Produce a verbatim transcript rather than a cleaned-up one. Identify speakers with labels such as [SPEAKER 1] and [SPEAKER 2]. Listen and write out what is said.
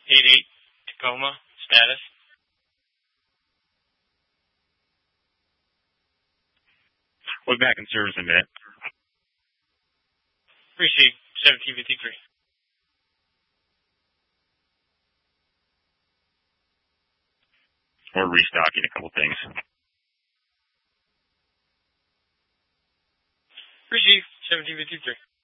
[SPEAKER 1] eight eight Tacoma, status.
[SPEAKER 2] We'll be back in service in a minute.
[SPEAKER 1] Receive seventeen fifty-three.
[SPEAKER 2] We're restocking a couple things.
[SPEAKER 1] Receive seventeen fifty-three.